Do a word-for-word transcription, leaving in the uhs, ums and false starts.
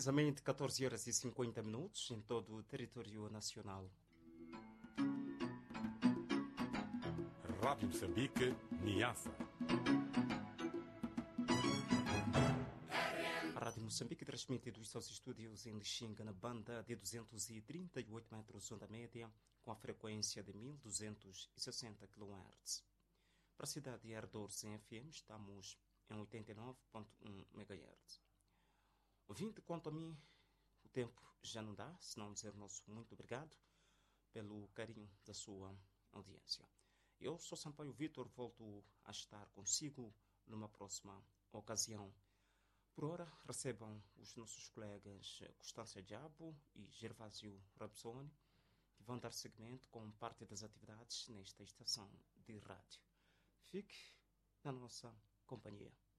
precisamente catorze horas e cinquenta minutos em todo o território nacional. Rádio Moçambique, Niassa. A Rádio Moçambique transmite dos seus estúdios em Lixinga na banda de duzentos e trinta e oito metros onda média com a frequência de mil duzentos e sessenta quilohertz. Para a cidade de Ardores em F M estamos em oitenta e nove ponto um megahertz. Ouvinte, quanto a mim, o tempo já não dá, se não dizer nosso muito obrigado pelo carinho da sua audiência. Eu sou Sampaio Vitor, volto a estar consigo numa próxima ocasião. Por hora, recebam os nossos colegas Constância Diabo e Gervásio Rabsoni, que vão dar seguimento com parte das atividades nesta estação de rádio. Fique na nossa companhia.